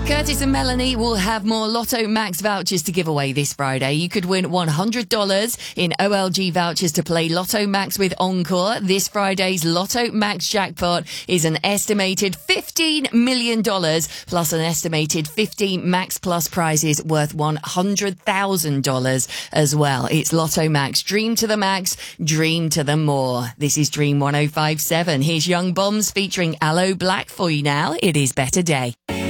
Curtis and Melanie will have more Lotto Max vouchers to give away this Friday. You could win $100 in OLG vouchers to play Lotto Max with Encore. This Friday's Lotto Max jackpot is an estimated $15 million plus an estimated 15 Max Plus prizes worth $100,000 as well. It's Lotto Max. Dream to the max, dream to the more. This is Dream 105.7. Here's Young Bombs featuring Aloe Black for you now. It is Better Day.